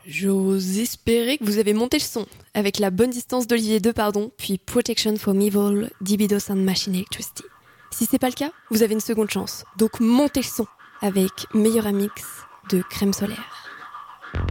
J'ose espérer que vous avez monté le son avec La bonne distance d'Olivier II, puis Protection from Evil d'Ibidos and Machine Electricity. Si c'est pas le cas, vous avez une seconde chance. Donc montez le son avec Meilleur Amix de Crème Solaire.